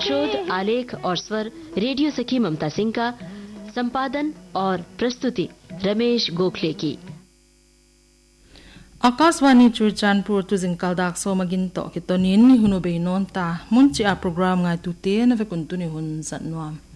शोध, आलेख और स्वर रेडियो सखी ममता सिंह का, संपादन और प्रस्तुति रमेश गोखले की। आकाशवाणी चुरचानपुर तुजिंग कालदाक सोमगिन तो के तोनिन हुनो बेनोन ता मुंची आ programme ngai tu te na ve kun tu ni hun san nuam